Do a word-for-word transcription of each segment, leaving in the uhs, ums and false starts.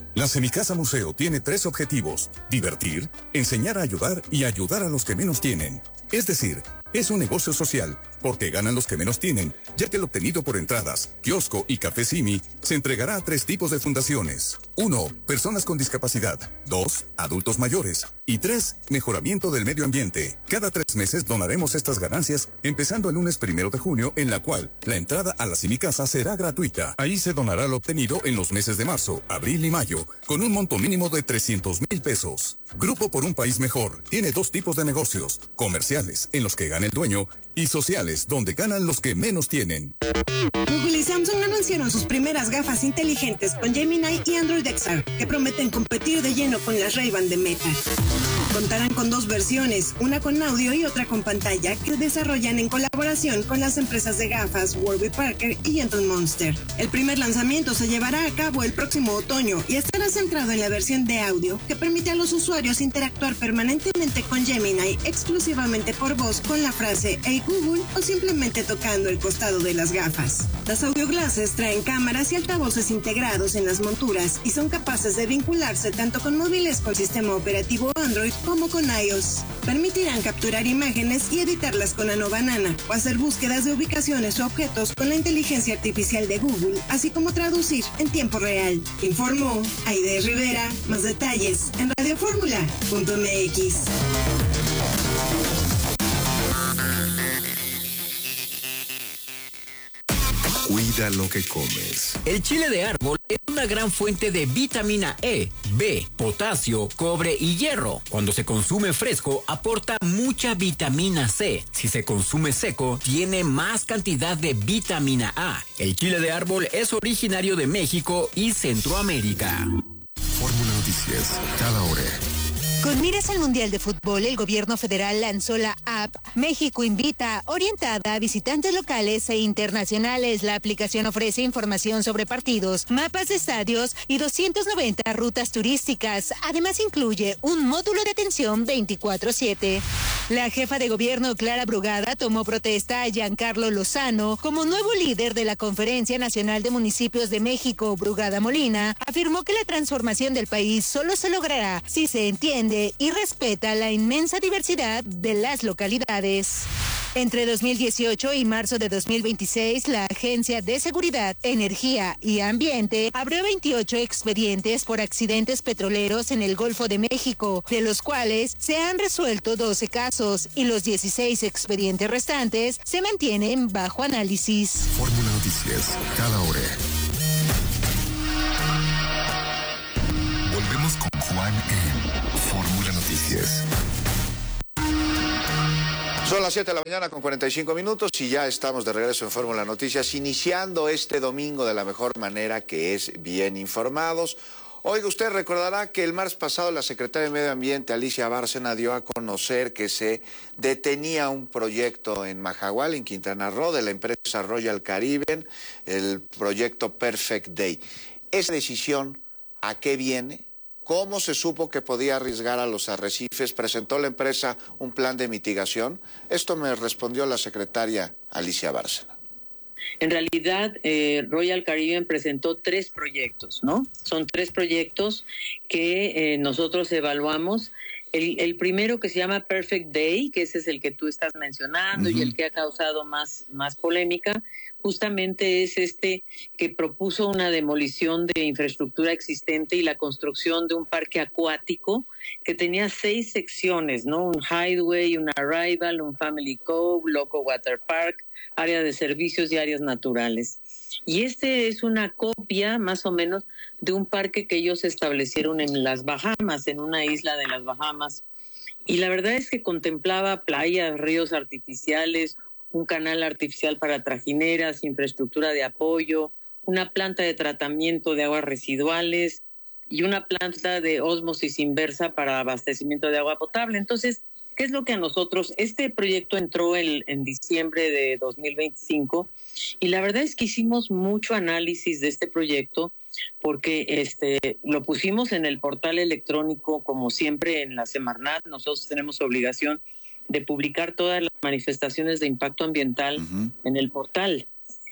La Semicasa Museo tiene tres objetivos: divertir, enseñar a ayudar y ayudar a los que menos tienen. Es decir, es un negocio social, porque ganan los que menos tienen, ya que el obtenido por entradas, kiosco y café Simi se entregará a tres tipos de fundaciones. Uno, personas con discapacidad. Dos, adultos mayores. Y tres, mejoramiento del medio ambiente. Cada tres meses donaremos estas ganancias, empezando el lunes primero de junio, en la cual la entrada a la Semicasa será gratuita. Ahí se donará lo obtenido en los meses de marzo, abril y mayo, con un monto mínimo de trescientos mil pesos. Grupo por un País Mejor tiene dos tipos de negocios: comerciales, en los que gana el dueño, y sociales, donde ganan los que menos tienen. Google y Samsung anunciaron sus primeras gafas inteligentes con Gemini y Android X R, que prometen competir de lleno con las Ray-Ban de Meta. Contarán con dos versiones, una con audio y otra con pantalla, que desarrollan en colaboración con las empresas de gafas Warby Parker y Gentle Monster. El primer lanzamiento se llevará a cabo el próximo otoño y estará centrado en la versión de audio, que permite a los usuarios interactuar permanentemente con Gemini exclusivamente por voz con la frase "Hey Google" o simplemente tocando el costado de las gafas. Las audio glasses traen cámaras y altavoces integrados en las monturas y son capaces de vincularse tanto con móviles con sistema operativo Android como con iOS. Permitirán capturar imágenes y editarlas con Nano Banana o hacer búsquedas de ubicaciones o objetos con la inteligencia artificial de Google, así como traducir en tiempo real. Informó Aide Rivera. Más detalles en radioformula punto m x. Cuida lo que comes. El chile de árbol es una gran fuente de vitamina E, B, potasio, cobre y hierro. Cuando se consume fresco, aporta mucha vitamina C. Si se consume seco, tiene más cantidad de vitamina A. El chile de árbol es originario de México y Centroamérica. Fórmula Noticias, cada hora. Con miras al Mundial de Fútbol, el gobierno federal lanzó la app México Invita, orientada a visitantes locales e internacionales. La aplicación ofrece información sobre partidos, mapas de estadios y doscientas noventa rutas turísticas. Además, incluye un módulo de atención veinticuatro siete. La jefa de gobierno, Clara Brugada, tomó protesta a Giancarlo Lozano como nuevo líder de la Conferencia Nacional de Municipios de México. Brugada Molina afirmó que la transformación del país solo se logrará si se entiende y respeta la inmensa diversidad de las localidades. Entre dos mil dieciocho y marzo de dos mil veintiséis, la Agencia de Seguridad, Energía y Ambiente abrió veintiocho expedientes por accidentes petroleros en el Golfo de México, de los cuales se han resuelto doce casos y los dieciséis expedientes restantes se mantienen bajo análisis. Fórmula Noticias, cada hora. Volvemos con Juan en Fórmula Noticias. Son las siete de la mañana con cuarenta y cinco minutos y ya estamos de regreso en Fórmula Noticias, iniciando este domingo de la mejor manera, que es bien informados. Oiga, usted recordará que el martes pasado la secretaria de Medio Ambiente, Alicia Bárcena, dio a conocer que se detenía un proyecto en Majahual, en Quintana Roo, de la empresa Royal Caribbean, el proyecto Perfect Day. Esa decisión, ¿a qué viene? ¿Cómo se supo que podía arriesgar a los arrecifes? ¿Presentó la empresa un plan de mitigación? Esto me respondió la secretaria Alicia Bárcena. En realidad, eh, Royal Caribbean presentó tres proyectos, ¿no? Son tres proyectos que eh, nosotros evaluamos. El, el primero, que se llama Perfect Day, que ese es el que tú estás mencionando, uh-huh, y el que ha causado más, más polémica, justamente es este que propuso una demolición de infraestructura existente y la construcción de un parque acuático que tenía seis secciones, ¿no? Un highway, un arrival, un family cove, loco water park, área de servicios y áreas naturales. Y este es una copia, más o menos, de un parque que ellos establecieron en las Bahamas, en una isla de las Bahamas. Y la verdad es que contemplaba playas, ríos artificiales, un canal artificial para trajineras, infraestructura de apoyo, una planta de tratamiento de aguas residuales y una planta de ósmosis inversa para abastecimiento de agua potable. Entonces, ¿qué es lo que a nosotros? Este proyecto entró en, en diciembre de dos mil veinticinco y la verdad es que hicimos mucho análisis de este proyecto porque este lo pusimos en el portal electrónico, como siempre en la Semarnat. Nosotros tenemos obligación de publicar todas las manifestaciones de impacto ambiental uh-huh. en el portal.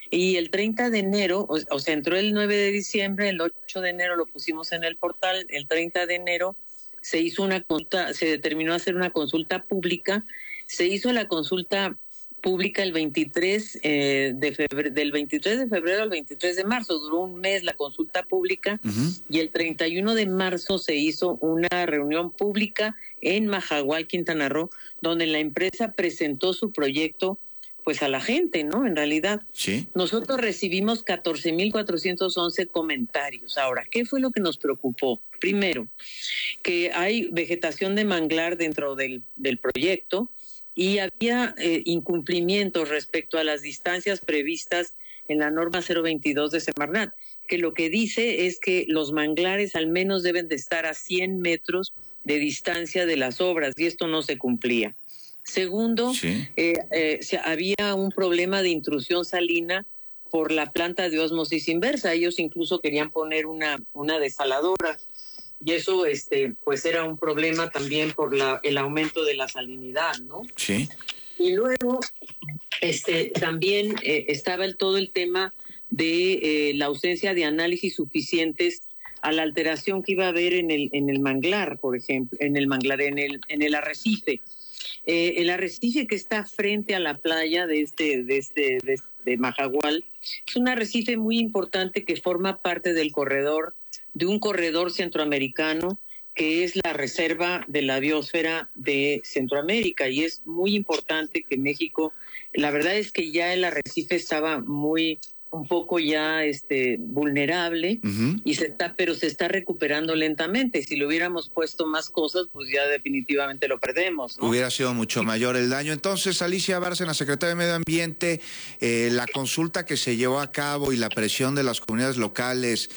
Y el treinta de enero, o, o sea, entró el nueve de diciembre, el ocho de enero lo pusimos en el portal, el treinta de enero se hizo una consulta, se determinó hacer una consulta pública, se hizo la consulta pública el veintitrés eh, de febrero, del veintitrés de febrero al veintitrés de marzo, duró un mes la consulta pública, uh-huh. y el treinta y uno de marzo se hizo una reunión pública en Majahual, Quintana Roo, donde la empresa presentó su proyecto pues a la gente, ¿no? En realidad, sí. Nosotros recibimos catorce mil cuatrocientos once comentarios. Ahora, ¿qué fue lo que nos preocupó? Primero, que hay vegetación de manglar dentro del, del proyecto y había eh, incumplimientos respecto a las distancias previstas en la norma cero veintidós de Semarnat, que lo que dice es que los manglares al menos deben de estar a cien metros de distancia de las obras, y esto no se cumplía. Segundo, sí. eh, eh, se, había un problema de intrusión salina por la planta de ósmosis inversa. Ellos incluso querían poner una, una desaladora, y eso este, pues era un problema también por la, el aumento de la salinidad, ¿no? Sí. Y luego este, también eh, estaba el, todo el tema de eh, la ausencia de análisis suficientes a la alteración que iba a haber en el, en el manglar, por ejemplo, en el manglar, en el, en el arrecife. Eh, el arrecife que está frente a la playa de este de este de, de Majahual es un arrecife muy importante que forma parte del corredor de un corredor centroamericano que es la reserva de la biosfera de Centroamérica, y es muy importante que México, la verdad es que ya el arrecife estaba muy un poco ya este vulnerable, uh-huh. y se está pero se está recuperando lentamente. Si le hubiéramos puesto más cosas, pues ya definitivamente lo perdemos, ¿no? Hubiera sido mucho mayor el daño. Entonces, Alicia Bárcena, secretaria de Medio Ambiente, eh, la consulta que se llevó a cabo y la presión de las comunidades locales,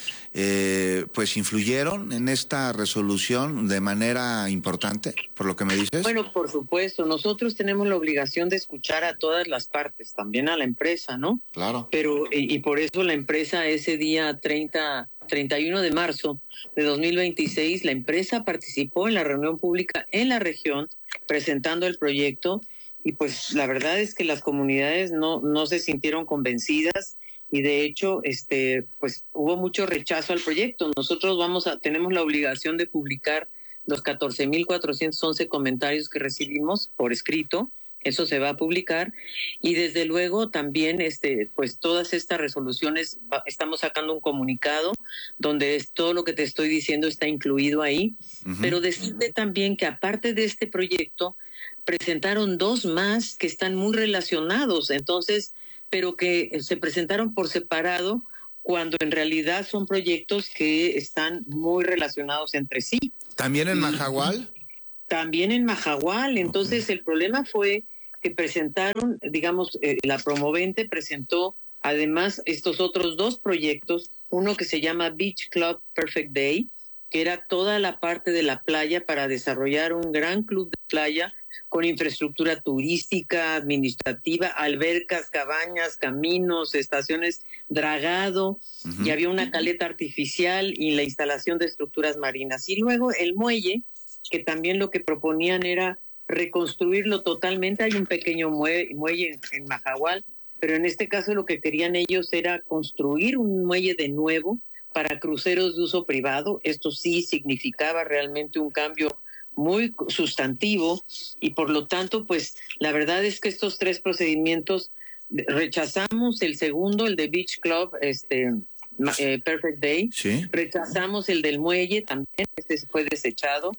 eh, pues influyeron en esta resolución de manera importante, por lo que me dices. Bueno, por supuesto, nosotros tenemos la obligación de escuchar a todas las partes, también a la empresa, ¿no? Claro. Pero y, y por eso la empresa ese día treinta, treinta y uno de marzo de dos mil veintiséis, la empresa participó en la reunión pública en la región presentando el proyecto, y pues la verdad es que las comunidades no no se sintieron convencidas, y de hecho este pues hubo mucho rechazo al proyecto. Nosotros vamos a tenemos la obligación de publicar los catorce mil cuatrocientos once comentarios que recibimos por escrito. Eso se va a publicar, y desde luego también este pues todas estas resoluciones va, estamos sacando un comunicado donde es, todo lo que te estoy diciendo está incluido ahí, uh-huh. Pero decirte también que aparte de este proyecto presentaron dos más que están muy relacionados, entonces, pero que se presentaron por separado cuando en realidad son proyectos que están muy relacionados entre sí. ¿También en Majahual? También en Majahual. Entonces, okay. El problema fue que presentaron, digamos, eh, la promovente presentó además estos otros dos proyectos, uno que se llama Beach Club Perfect Day, que era toda la parte de la playa para desarrollar un gran club de playa con infraestructura turística, administrativa, albercas, cabañas, caminos, estaciones, dragado, uh-huh. Y había una caleta artificial y la instalación de estructuras marinas. Y luego el muelle, que también lo que proponían era reconstruirlo totalmente. Hay un pequeño muelle, muelle en, en Majahual, pero en este caso lo que querían ellos era construir un muelle de nuevo para cruceros de uso privado. Esto sí significaba realmente un cambio muy sustantivo, y por lo tanto, pues la verdad es que estos tres procedimientos rechazamos el segundo, el de Beach Club, este eh, Perfect Day, ¿sí? Rechazamos el del muelle también, este fue desechado,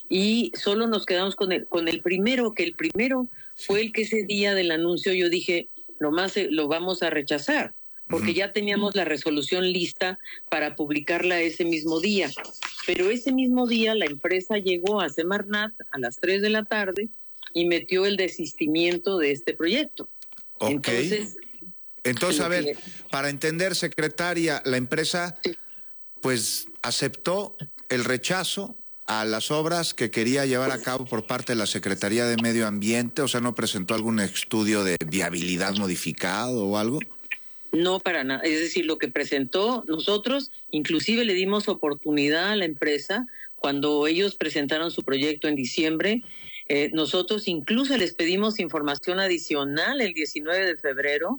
y solo nos quedamos con el con el primero, que el primero sí. Fue el que ese día del anuncio yo dije, lo más lo vamos a rechazar, porque uh-huh. Ya teníamos la resolución lista para publicarla ese mismo día. Pero ese mismo día la empresa llegó a Semarnat a las tres de la tarde y metió el desistimiento de este proyecto. Ok. Entonces, Entonces a ver, que... para entender, secretaria, la empresa sí. Pues aceptó el rechazo a las obras que quería llevar a cabo por parte de la Secretaría de Medio Ambiente, o sea, ¿no presentó algún estudio de viabilidad modificado o algo? No, para nada. Es decir, lo que presentó nosotros, inclusive le dimos oportunidad a la empresa cuando ellos presentaron su proyecto en diciembre. Eh, nosotros incluso les pedimos información adicional el diecinueve de febrero,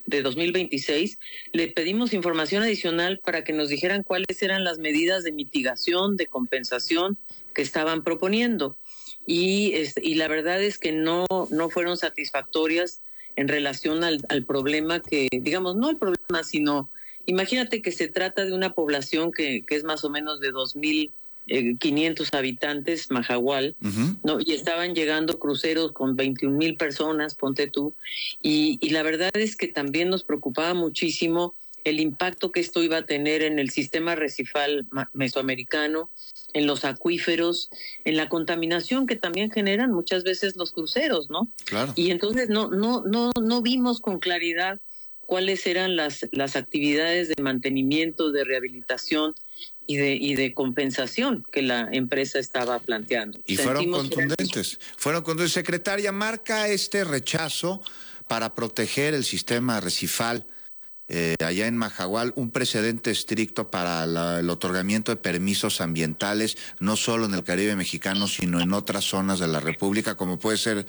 de dos mil veintiséis, le pedimos información adicional para que nos dijeran cuáles eran las medidas de mitigación, de compensación que estaban proponiendo. Y, y la verdad es que no, no fueron satisfactorias en relación al, al problema que, digamos, no el problema, sino, imagínate que se trata de una población que, que es más o menos de dos mil quinientos habitantes, Mahahual, uh-huh. ¿no? Y estaban llegando cruceros con veintiún mil personas, ponte tú, y, y la verdad es que también nos preocupaba muchísimo el impacto que esto iba a tener en el sistema arrecifal mesoamericano, en los acuíferos, en la contaminación que también generan muchas veces los cruceros, ¿no? Claro. Y entonces no, no, no, no vimos con claridad cuáles eran las, las actividades de mantenimiento, de rehabilitación y de y de compensación que la empresa estaba planteando. Y fueron contundentes. Fueron contundentes. Secretaria, marca este rechazo para proteger el sistema arrecifal eh, allá en Mahahual un precedente estricto para la, el otorgamiento de permisos ambientales, no solo en el Caribe mexicano, sino en otras zonas de la República, como puede ser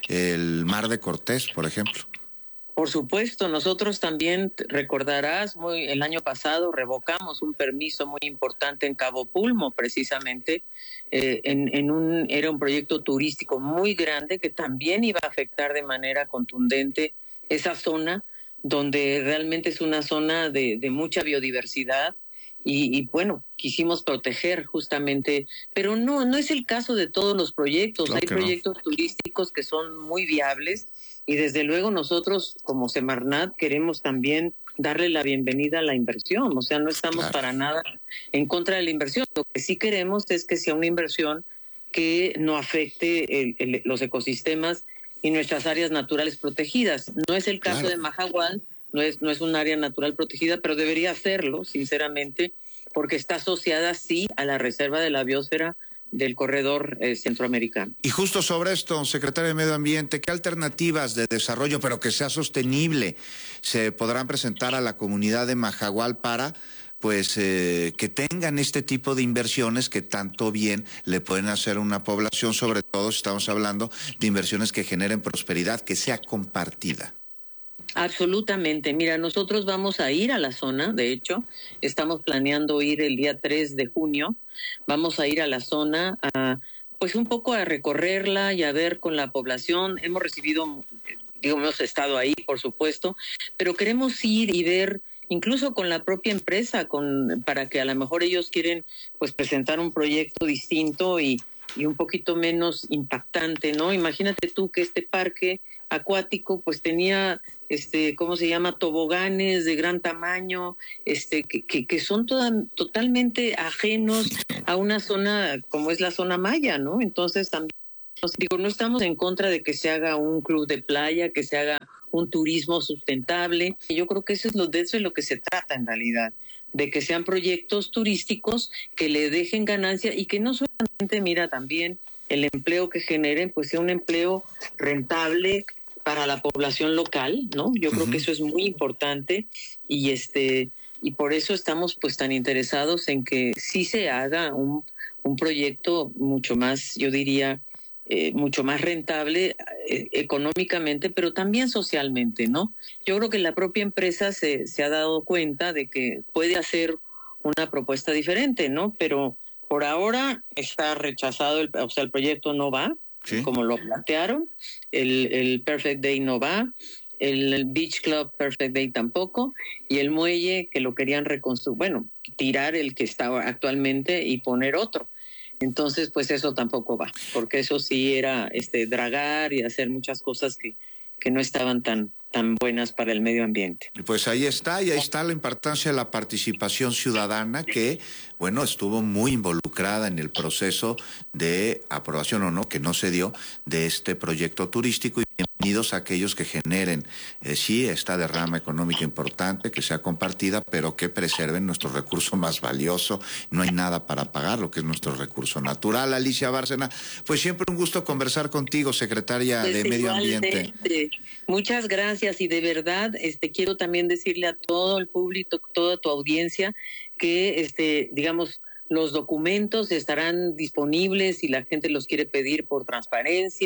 el Mar de Cortés, por ejemplo. Por supuesto, nosotros también, recordarás, muy el año pasado revocamos un permiso muy importante en Cabo Pulmo, precisamente, eh, en, en un era un proyecto turístico muy grande que también iba a afectar de manera contundente esa zona, donde realmente es una zona de, de mucha biodiversidad y, y bueno, quisimos proteger justamente, pero no, no es el caso de todos los proyectos. Claro. Hay proyectos no. turísticos que son muy viables. Y desde luego nosotros como Semarnat queremos también darle la bienvenida a la inversión, o sea, no estamos claro. para nada en contra de la inversión. Lo que sí queremos es que sea una inversión que no afecte el, el, los ecosistemas y nuestras áreas naturales protegidas. No es el caso claro. de Mahahual, no es, no es un área natural protegida, pero debería hacerlo, sinceramente, porque está asociada, sí, a la reserva de la biosfera del corredor eh, centroamericano. Y justo sobre esto, secretario de Medio Ambiente, ¿qué alternativas de desarrollo, pero que sea sostenible, se podrán presentar a la comunidad de Mahahual para pues eh, que tengan este tipo de inversiones que tanto bien le pueden hacer a una población, sobre todo si estamos hablando de inversiones que generen prosperidad, que sea compartida? Absolutamente. Mira, nosotros vamos a ir a la zona, de hecho, estamos planeando ir el día tres de junio, vamos a ir a la zona a, pues un poco a recorrerla y a ver con la población. Hemos recibido, digo, hemos estado ahí, por supuesto, pero queremos ir y ver incluso con la propia empresa, con para que a lo mejor ellos quieren pues presentar un proyecto distinto y, y un poquito menos impactante, ¿no? Imagínate tú que este parque acuático pues tenía este cómo se llama toboganes de gran tamaño, este que que, que son toda, totalmente ajenos a una zona como es la zona maya, ¿no? Entonces también digo, no estamos en contra de que se haga un club de playa, que se haga un turismo sustentable. Yo creo que eso es lo de eso es lo que se trata en realidad, de que sean proyectos turísticos que le dejen ganancia y que no solamente, mira, también el empleo que generen, pues sea un empleo rentable para la población local, ¿no? Yo creo uh-huh. que eso es muy importante y este y por eso estamos pues tan interesados en que sí se haga un, un proyecto mucho más, yo diría, eh, mucho más rentable eh, económicamente, pero también socialmente, ¿no? Yo creo que la propia empresa se, se ha dado cuenta de que puede hacer una propuesta diferente, ¿no? Pero por ahora está rechazado, el, o sea, el proyecto no va. ¿Sí? Como lo plantearon, el, el Perfect Day no va, el, el Beach Club Perfect Day tampoco, y el muelle que lo querían reconstruir, bueno, tirar el que estaba actualmente y poner otro. Entonces, pues eso tampoco va, porque eso sí era este dragar y hacer muchas cosas que, que no estaban tan, tan buenas para el medio ambiente. Pues ahí está, y ahí está la importancia de la participación ciudadana que, bueno, estuvo muy involucrada en el proceso de aprobación o no, que no se dio, de este proyecto turístico. Y bienvenidos a aquellos que generen, eh, sí, esta derrama económica importante, que sea compartida, pero que preserven nuestro recurso más valioso. No hay nada para pagar, lo que es nuestro recurso natural. Alicia Bárcena, pues siempre un gusto conversar contigo, secretaria pues de Medio Ambiente. De, muchas gracias, y de verdad este quiero también decirle a todo el público, toda tu audiencia, que este digamos los documentos estarán disponibles si la gente los quiere pedir por transparencia.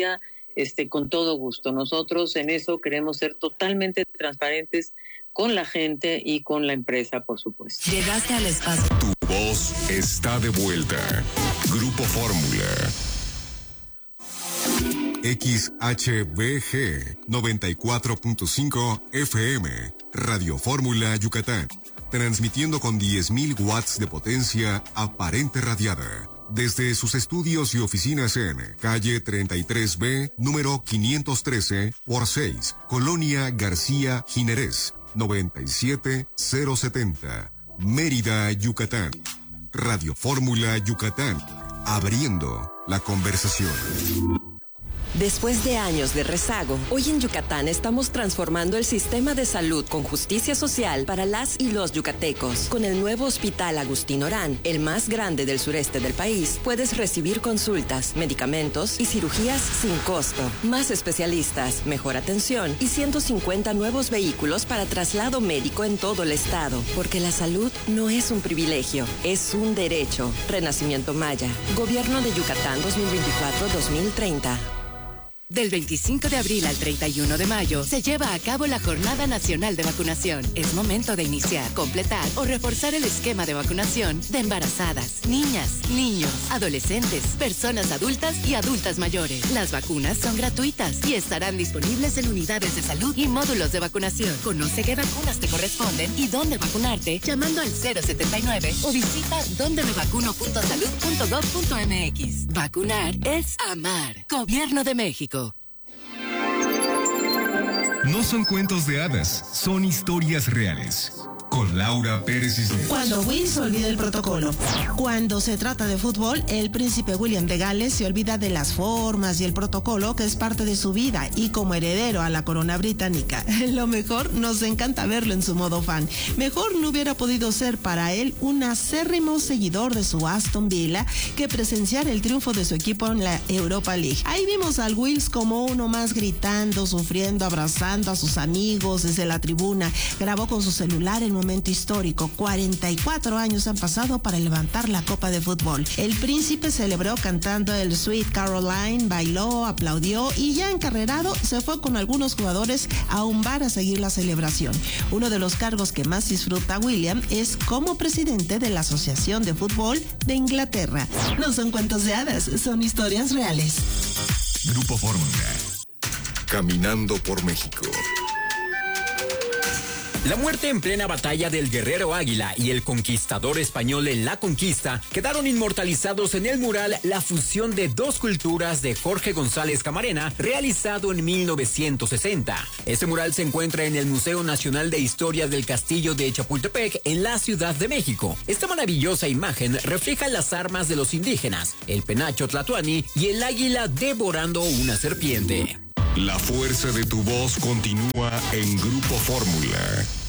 este, con todo gusto. Nosotros en eso queremos ser totalmente transparentes con la gente y con la empresa, por supuesto. Llegaste al espacio. Tu voz está de vuelta. Grupo Fórmula. X H B G noventa y cuatro punto cinco F M, Radio Fórmula Yucatán, transmitiendo con diez mil watts de potencia aparente radiada, desde sus estudios y oficinas en calle treinta y tres B, número quinientos trece por seis, Colonia García Jiménez, noventa y siete mil setenta, Mérida, Yucatán. Radio Fórmula Yucatán, abriendo la conversación. Después de años de rezago, hoy en Yucatán estamos transformando el sistema de salud con justicia social para las y los yucatecos. Con el nuevo Hospital Agustín Orán, el más grande del sureste del país, puedes recibir consultas, medicamentos y cirugías sin costo. Más especialistas, mejor atención y ciento cincuenta nuevos vehículos para traslado médico en todo el estado. Porque la salud no es un privilegio, es un derecho. Renacimiento Maya. Gobierno de Yucatán dos mil veinticuatro a dos mil treinta. Del veinticinco de abril al treinta y uno de mayo se lleva a cabo la Jornada Nacional de Vacunación. Es momento de iniciar, completar o reforzar el esquema de vacunación de embarazadas, niñas, niños, adolescentes, personas adultas y adultas mayores. Las vacunas son gratuitas y estarán disponibles en unidades de salud y módulos de vacunación. Conoce qué vacunas te corresponden y dónde vacunarte llamando al cero setenta y nueve o visita donde me vacuno punto salud punto gov punto m x. Vacunar es amar. Gobierno de México. No son cuentos de hadas, son historias reales. Con Laura Pérez Cisneros. Cuando Will se olvida el protocolo. Cuando se trata de fútbol, el príncipe William de Gales se olvida de las formas y el protocolo que es parte de su vida y como heredero a la corona británica. Lo mejor, nos encanta verlo en su modo fan. Mejor no hubiera podido ser para él un acérrimo seguidor de su Aston Villa que presenciar el triunfo de su equipo en la Europa League. Ahí vimos al Wills como uno más gritando, sufriendo, abrazando a sus amigos desde la tribuna. Grabó con su celular el momento histórico. cuarenta y cuatro años han pasado para levantar la copa de fútbol. El príncipe celebró cantando el Sweet Caroline, bailó, aplaudió y ya encarrerado se fue con algunos jugadores a un bar a seguir la celebración. Uno de los cargos que más disfruta William es como presidente de la Asociación de Fútbol de Inglaterra. No son cuentos de hadas, son historias reales. Grupo Fórmula. Caminando por México. La muerte en plena batalla del guerrero Águila y el conquistador español en la conquista quedaron inmortalizados en el mural La fusión de dos culturas de Jorge González Camarena, realizado en mil novecientos sesenta. Este mural se encuentra en el Museo Nacional de Historia del Castillo de Chapultepec, en la Ciudad de México. Esta maravillosa imagen refleja las armas de los indígenas, el penacho tlatoani y el águila devorando una serpiente. La fuerza de tu voz continúa en Grupo Fórmula.